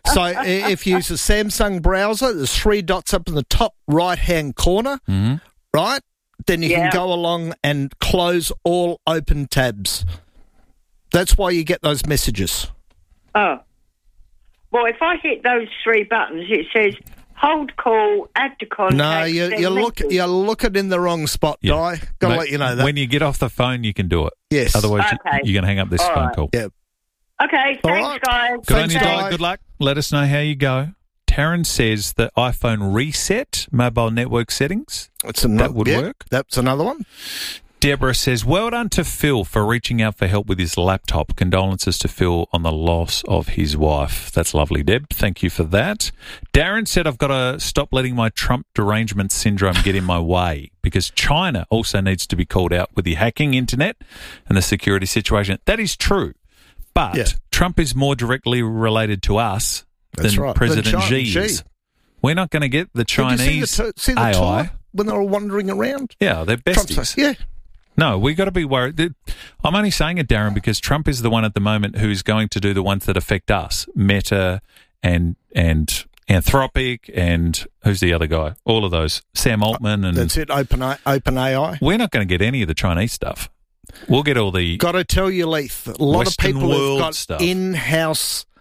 if you use a Samsung browser, there's 3 dots up in the top right-hand corner, right? Then you can go along and close all open tabs. That's why you get those messages. Oh. Well, if I hit those 3 buttons, it says hold call, add to contact. No, you're looking in the wrong spot, Di. Got to let you know that. When you get off the phone, you can do it. Yes. Otherwise, you're going to hang up this phone call. Yeah. Okay, thanks, guys. Good on you, Di. Good luck. Let us know how you go. Taryn says the iPhone reset mobile network settings. That would work. That's another one. Deborah says, well done to Phil for reaching out for help with his laptop. Condolences to Phil on the loss of his wife. That's lovely, Deb. Thank you for that. Darren said, I've got to stop letting my Trump derangement syndrome get in my way because China also needs to be called out with the hacking internet and the security situation. That is true. But Trump is more directly related to us than President Xi's. We're not going to get the Chinese see the AI. tour when they were wandering around? Yeah, they're besties. Yeah. No, we got to be worried. I'm only saying it, Darren, because Trump is the one at the moment who's going to do the ones that affect us. Meta and Anthropic and who's the other guy? All of those. Sam Altman. And that's it, OpenAI. We're not going to get any of the Chinese stuff. We'll get all the Got to tell you, Leith, a lot Western of people have got stuff. in-house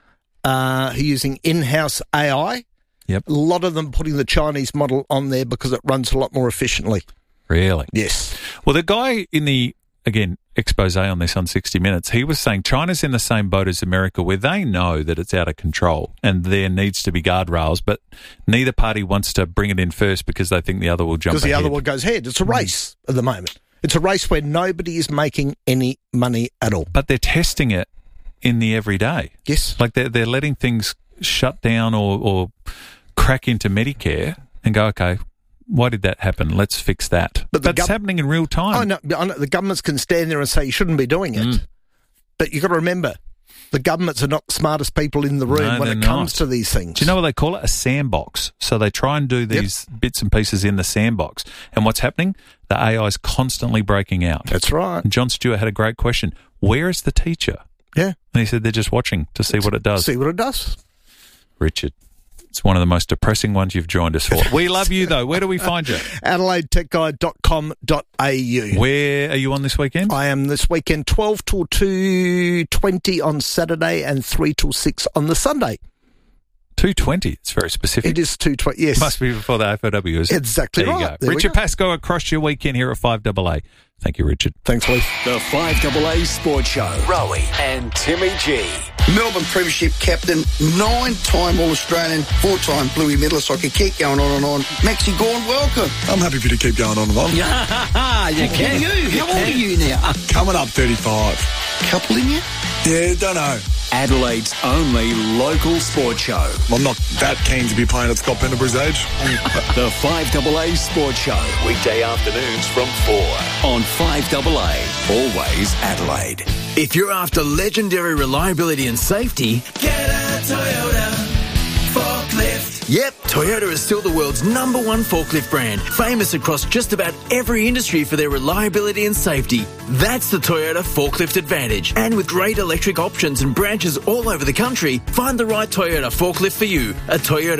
who are using in-house AI. Yep. A lot of them putting the Chinese model on there because it runs a lot more efficiently. Really? Yes. Well, the guy in the, again, expose on this on 60 Minutes, he was saying China's in the same boat as America where they know that it's out of control and there needs to be guardrails, but neither party wants to bring it in first because they think the other will jump ahead. Because the other one goes ahead. It's a race at the moment. It's a race where nobody is making any money at all. But they're testing it in the everyday. Yes. Like they're letting things shut down or crack into Medicare and go, okay, why did that happen? Let's fix that. But that's happening in real time. I know. The governments can stand there and say you shouldn't be doing it. But you've got to remember, the governments are not the smartest people in the room when it comes to these things. Do you know what they call it? A sandbox. So they try and do these bits and pieces in the sandbox. And what's happening? The AI is constantly breaking out. That's right. And John Stewart had a great question. Where is the teacher? Yeah. And he said they're just watching to see what it does. See what it does. Richard, it's one of the most depressing ones you've joined us for. We love you, though. Where do we find you? AdelaideTechGuide.com.au. Where are you on this weekend? I am this weekend 12 till 2:20 on Saturday and 3 till 6 on the Sunday. 2:20. It's very specific. It is 2:20, yes. Must be before the AFLW, is it? Exactly there right. You go. There Richard Pascoe across your weekend here at 5AA. Thank you, Richard. Thanks, Lee. The 5AA Sports Show. Rowie and Timmy G. Melbourne Premiership captain, 9-time All-Australian, 4-time Bluey medalist. I could keep going on and on. Maxie Gorn, welcome. I'm happy for you to keep going on and on. Yeah, you can. How old are you now? Coming up 35. Couple in you? Yeah, don't know. Adelaide's only local sports show. I'm not that keen to be playing at Scott Penderbury's age. The 5AA Sports Show. Weekday afternoons from 4 on 5AA. Always Adelaide. If you're after legendary reliability and safety, get a Toyota forklift. Yep, Toyota is still the world's #1 forklift brand, famous across just about every industry for their reliability and safety. That's the Toyota Forklift Advantage. And with great electric options and branches all over the country, find the right Toyota forklift for you at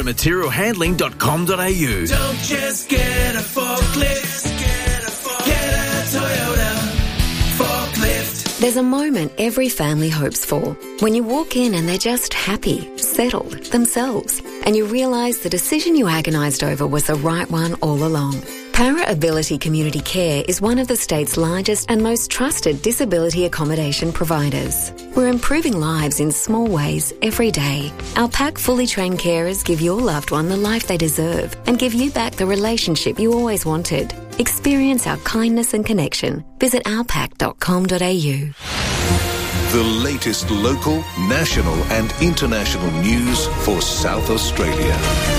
toyotamaterialhandling.com.au. Don't just get a forklift, get a Toyota forklift. There's a moment every family hopes for. When you walk in and they're just happy, settled, themselves, and you realise the decision you agonised over was the right one all along. Para Ability Community Care is one of the state's largest and most trusted disability accommodation providers. We're improving lives in small ways every day. Our PAC fully trained carers give your loved one the life they deserve and give you back the relationship you always wanted. Experience our kindness and connection. Visit ourpac.com.au. The latest local, national and international news for South Australia.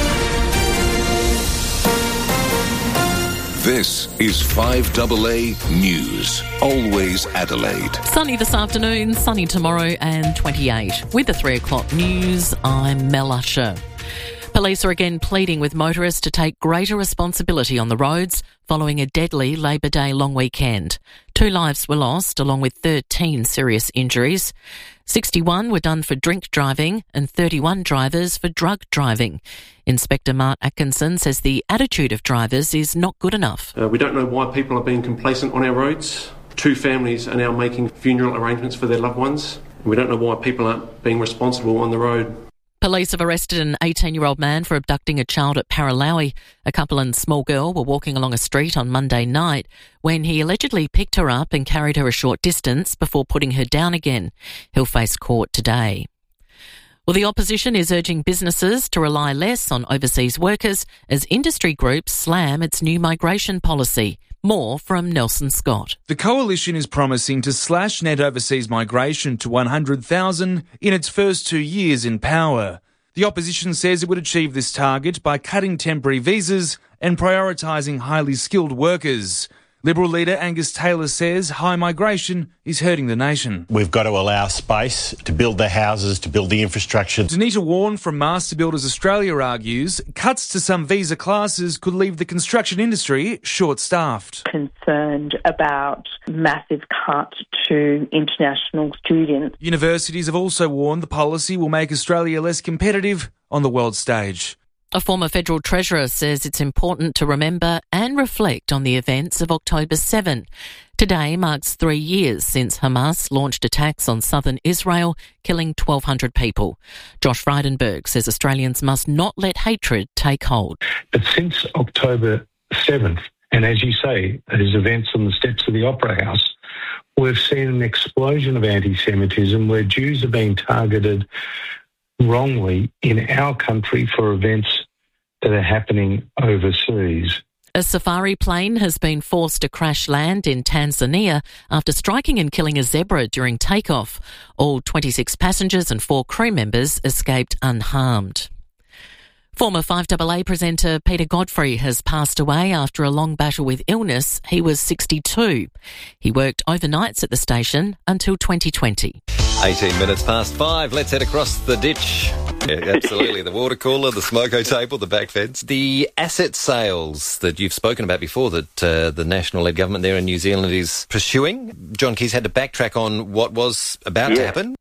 This is 5AA News. Always Adelaide. Sunny this afternoon, sunny tomorrow and 28. With the 3 o'clock news, I'm Mel Usher. Police are again pleading with motorists to take greater responsibility on the roads following a deadly Labor Day long weekend. 2 lives were lost, along with 13 serious injuries. 61 were done for drink driving and 31 drivers for drug driving. Inspector Mark Atkinson says the attitude of drivers is not good enough. We don't know why people are being complacent on our roads. 2 families are now making funeral arrangements for their loved ones. We don't know why people aren't being responsible on the road. Police have arrested an 18-year-old man for abducting a child at Paralowie. A couple and small girl were walking along a street on Monday night when he allegedly picked her up and carried her a short distance before putting her down again. He'll face court today. Well, the opposition is urging businesses to rely less on overseas workers as industry groups slam its new migration policy. More from Nelson Scott. The coalition is promising to slash net overseas migration to 100,000 in its first 2 years in power. The opposition says it would achieve this target by cutting temporary visas and prioritising highly skilled workers. Liberal leader Angus Taylor says high migration is hurting the nation. We've got to allow space to build the houses, to build the infrastructure. Danita Warren from Master Builders Australia argues cuts to some visa classes could leave the construction industry short-staffed. Concerned about massive cut to international students. Universities have also warned the policy will make Australia less competitive on the world stage. A former federal treasurer says it's important to remember and reflect on the events of October 7. Today marks 3 years since Hamas launched attacks on southern Israel, killing 1,200 people. Josh Frydenberg says Australians must not let hatred take hold. But since October 7th, and as you say, those events on the steps of the Opera House, we've seen an explosion of anti-Semitism where Jews are being targeted wrongly in our country for events that are happening overseas. A safari plane has been forced to crash land in Tanzania after striking and killing a zebra during takeoff. All 26 passengers and 4 crew members escaped unharmed. Former 5AA presenter Peter Godfrey has passed away after a long battle with illness. He was 62. He worked overnights at the station until 2020. 18 minutes past 5. Let's head across the ditch. Yeah, absolutely. The water cooler, the smoko table, the back fence. The asset sales that you've spoken about before that the national-led government there in New Zealand is pursuing. John Keys had to backtrack on what was about to happen.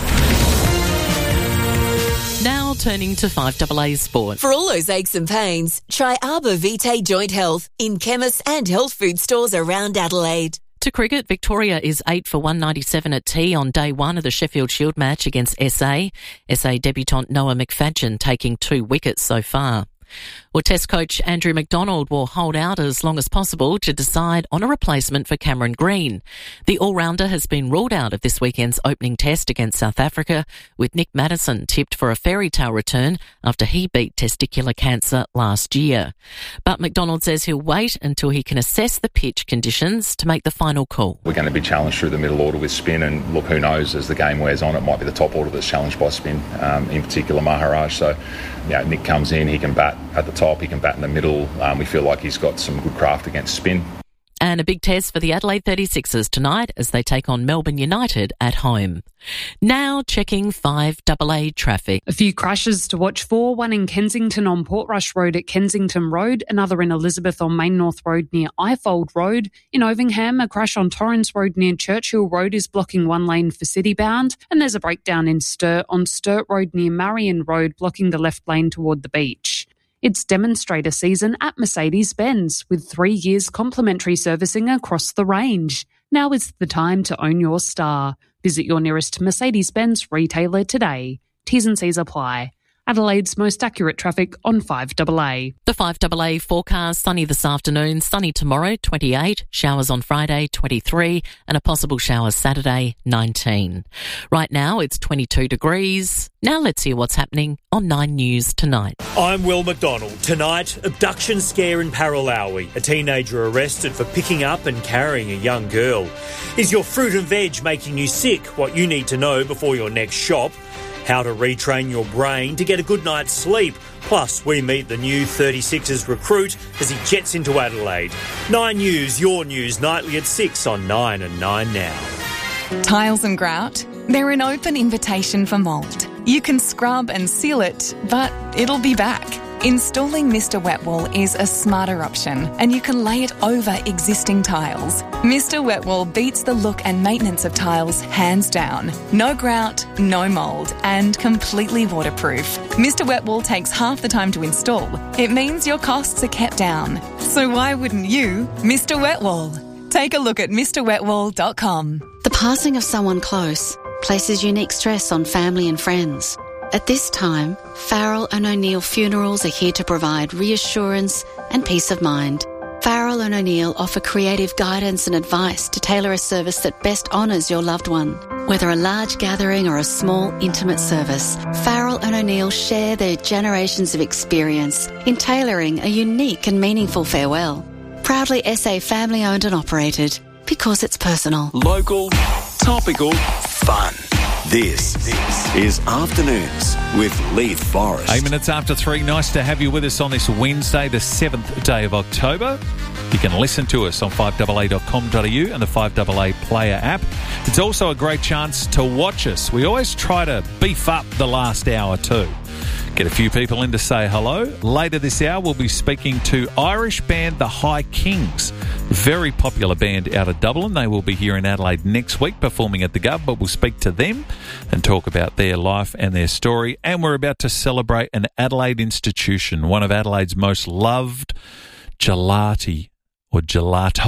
Now turning to 5AA Sport. For all those aches and pains, try Arbor Vitae Joint Health in chemists and health food stores around Adelaide. To cricket, Victoria is 8 for 197 at tea on day 1 of the Sheffield Shield match against SA. SA debutant Noah McFadden taking 2 wickets so far. Well, Test coach Andrew McDonald will hold out as long as possible to decide on a replacement for Cameron Green. The all-rounder has been ruled out of this weekend's opening test against South Africa, with Nick Maddison tipped for a fairy tale return after he beat testicular cancer last year. But McDonald says he'll wait until he can assess the pitch conditions to make the final call. We're going to be challenged through the middle order with spin, and look, who knows, as the game wears on, it might be the top order that's challenged by spin, in particular Maharaj. So, Nick comes in, he can bat at the top, he can bat in the middle. We feel like he's got some good craft against spin. And a big test for the Adelaide 36ers tonight as they take on Melbourne United at home. Now checking 5AA traffic. A few crashes to watch for, one in Kensington on Portrush Road at Kensington Road, another in Elizabeth on Main North Road near Ifold Road. In Ovingham, a crash on Torrens Road near Churchill Road is blocking one lane for citybound, and there's a breakdown in Sturt on Sturt Road near Marion Road, blocking the left lane toward the beach. It's demonstrator season at Mercedes-Benz, with 3 years complimentary servicing across the range. Now is the time to own your star. Visit your nearest Mercedes-Benz retailer today. T's and C's apply. Adelaide's most accurate traffic on 5AA. The 5AA forecast: sunny this afternoon, sunny tomorrow, 28, showers on Friday, 23, and a possible shower Saturday, 19. Right now it's 22 degrees. Now let's hear what's happening on 9 News tonight. I'm Will McDonald. Tonight, abduction scare in Paralawi. A teenager arrested for picking up and carrying a young girl. Is your fruit and veg making you sick? What you need to know before your next shop. How to retrain your brain to get a good night's sleep. Plus, we meet the new 36ers recruit as he jets into Adelaide. 9 News, your news nightly at 6 on 9 and 9 Now. Tiles and grout? They're an open invitation for mould. You can scrub and seal it, but it'll be back. Installing Mr. Wetwall is a smarter option, and you can lay it over existing tiles. Mr. Wetwall beats the look and maintenance of tiles hands down. No grout, no mould, and completely waterproof. Mr. Wetwall takes half the time to install. It means your costs are kept down. So why wouldn't you, Mr. Wetwall? Take a look at MrWetwall.com. The passing of someone close places unique stress on family and friends. At this time, Farrell and O'Neill Funerals are here to provide reassurance and peace of mind. Farrell and O'Neill offer creative guidance and advice to tailor a service that best honours your loved one. Whether a large gathering or a small, intimate service, Farrell and O'Neill share their generations of experience in tailoring a unique and meaningful farewell. Proudly SA family-owned and operated, because it's personal. Local, topical, fun. This is Afternoons with Leith Forrest. 8 minutes after 3. Nice to have you with us on this Wednesday, the 7th day of October. You can listen to us on 5AA.com.au and the 5AA Player app. It's also a great chance to watch us. We always try to beef up the last hour too. Get a few people in to say hello. Later this hour, we'll be speaking to Irish band The High Kings. Very popular band out of Dublin. They will be here in Adelaide next week performing at the Gov, but we'll speak to them and talk about their life and their story. And we're about to celebrate an Adelaide institution, one of Adelaide's most loved gelato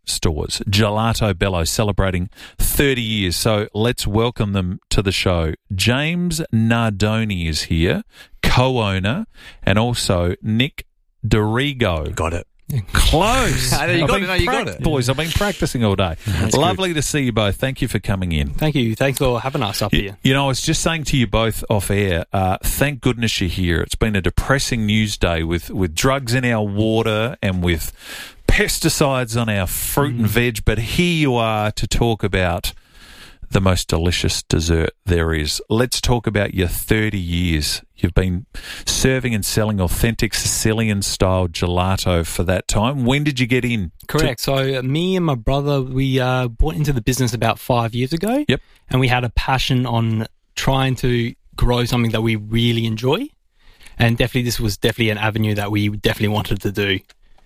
stores. Gelato Bello celebrating 30 years. So let's welcome them to the show. James Nardoni is here, co-owner, and also Nick Dorigo. Got it. Close. You got it. Boys, I've been practicing all day. Lovely to see you both. Thank you for coming in. Thank you. Thanks for having us up here. You know, I was just saying to you both off air, thank goodness you're here. It's been a depressing news day with drugs in our water and with pesticides on our fruit and veg, but here you are to talk about the most delicious dessert there is. Let's talk about your 30 years. You've been serving and selling authentic Sicilian-style gelato for that time. When did you get in? Correct. So me and my brother, we bought into the business about 5 years ago. Yep. And we had a passion on trying to grow something that we really enjoy. And this was definitely an avenue that we definitely wanted to do.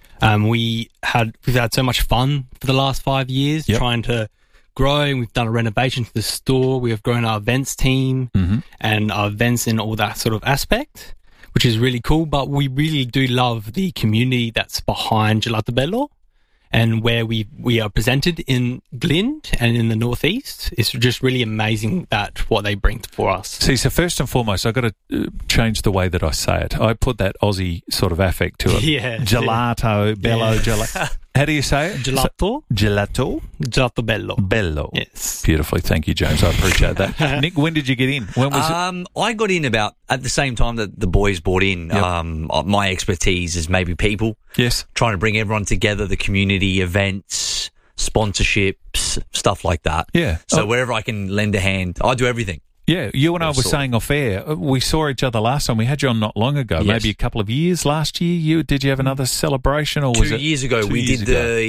We've had so much fun for the last 5 years trying to grow. We've done a renovation to the store. We have grown our events team and our events in all that sort of aspect, which is really cool. But we really do love the community that's behind Gelato Bello and where we are presented in Glynde and in the northeast. It's just really amazing that what they bring for us. See, so first and foremost, I've got to change the way that I say it. I put that Aussie sort of affect to it. Yeah. Gelato, Bello, Gelato. How do you say it? Gelato. Gelato Bello. Bello. Yes. Beautifully. Thank you, James. I appreciate that. Nick, when did you get in? When was it? I got in about at the same time that the boys bought in. Yep. My expertise is maybe people. Yes. Trying to bring everyone together, the community, events, sponsorships, stuff like that. Yeah. So wherever I can lend a hand, I do everything. Yeah, you and I were saying off air, we saw each other last time. We had you on not long ago, maybe a couple of years last year. Did you have another celebration, or was it 2 years ago? We did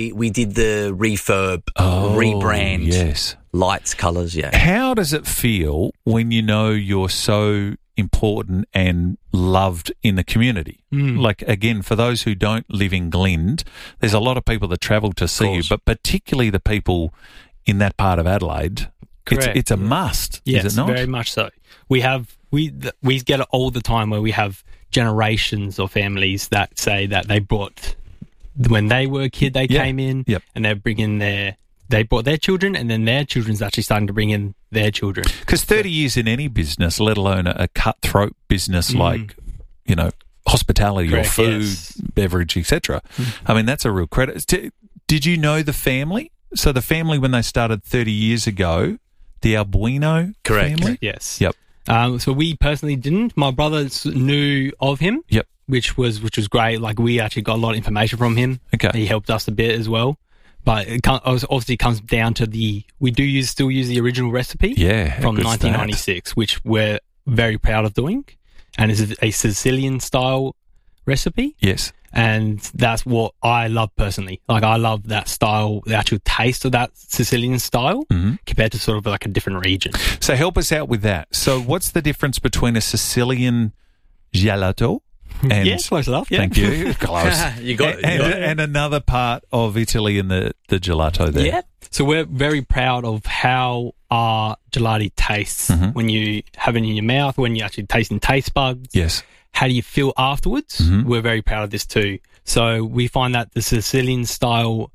the refurb, rebrand, yes, lights, colours. Yeah. How does it feel when you know you're so important and loved in the community? Like, again, for those who don't live in Glynde, there's a lot of people that travel to see you, but particularly the people in that part of Adelaide. It's a must, yes, is it not? Very much so. We get it all the time where we have generations of families that say that they brought, when they were a kid, they came in and they're bringing they brought their children, and then their children's actually starting to bring in their children. Because 30 years in any business, let alone a cutthroat business like, hospitality or food, beverage, etc. I mean, that's a real credit. Did you know the family? So the family, when they started 30 years ago, the Albuino family? Yes. Yep. So we personally didn't. My brother knew of him. Yep. Which was great. Like, we actually got a lot of information from him. Okay. He helped us a bit as well. But it obviously comes down to we do still use the original recipe. Yeah. From 1996, which we're very proud of doing. And it's a Sicilian style recipe. Yes. And that's what I love personally. Like, I love that style, the actual taste of that Sicilian style compared to sort of like a different region. So help us out with that. So what's the difference between a Sicilian gelato and close enough. Yeah. Thank you. Close. You got it. And another part of Italy in the gelato there. Yeah. So we're very proud of how our gelati tastes when you have it in your mouth, when you actually taste in taste buds. Yes. How do you feel afterwards? We're very proud of this too. So we find that the Sicilian style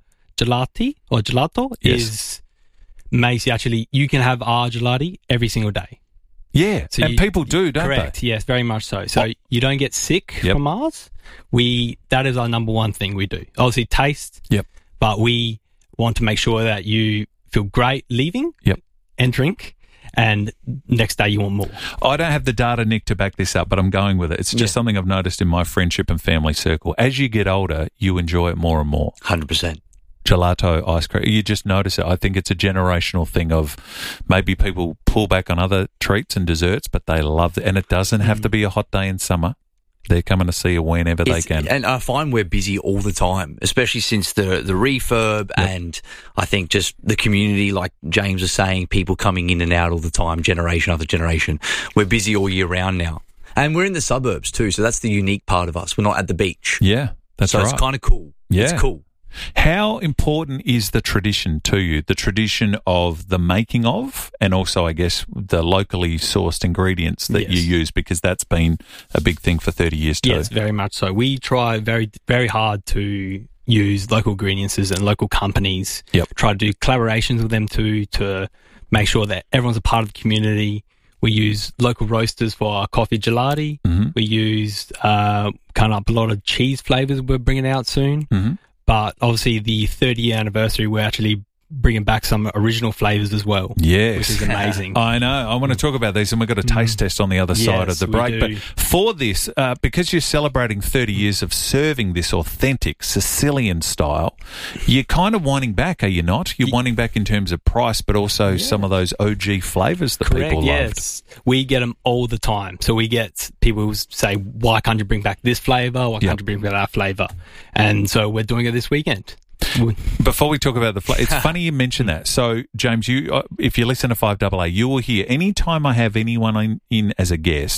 gelato makes you actually, you can have our gelati every single day. Yeah, so and people do, don't they? Correct, yes, very much so. So you don't get sick from ours. That is our number one thing we do. Obviously taste, but we want to make sure that you feel great leaving and drink. And next day you want more. I don't have the data, Nick, to back this up, but I'm going with it. It's just something I've noticed in my friendship and family circle. As you get older, you enjoy it more and more. 100%. Gelato, ice cream, you just notice it. I think it's a generational thing of maybe people pull back on other treats and desserts, but they love it. And it doesn't have to be a hot day in summer. They're coming to see you whenever they can. And I find we're busy all the time, especially since the refurb and I think just the community, like James was saying, people coming in and out all the time, generation after generation. We're busy all year round now. And we're in the suburbs too, so that's the unique part of us. We're not at the beach. Yeah, that's right. So it's kind of cool. Yeah. It's cool. How important is the tradition to you? The tradition of the making of, and also, I guess, the locally sourced ingredients that you use, because that's been a big thing for 30 years too. Yes, very much so. We try very, very hard to use local ingredients and local companies. Try to do collaborations with them to make sure that everyone's a part of the community. We use local roasters for our coffee gelati. We use kind of a lot of cheese flavors we're bringing out soon. But obviously the 30-year anniversary, we're actually bringing back some original flavors as well. Yes. Which is amazing. I know. I want to talk about these, and we've got a taste test on the other side of the break. But for this, because you're celebrating 30 years of serving this authentic Sicilian style, you're kind of winding back, are you not? You're winding back in terms of price, but also some of those OG flavors that people loved. Yes. We get them all the time. So we get people who say, why can't you bring back this flavor? Why can't you bring back that flavor? And so we're doing it this weekend. Before we talk about the flavor, it's funny you mention that. So, James, you if you listen to 5AA, you will hear any time I have anyone in as a guest,